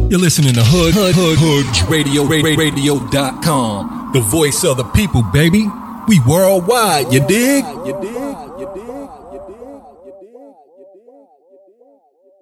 You're listening to Radio.com, the voice of the people, baby. We worldwide, you dig?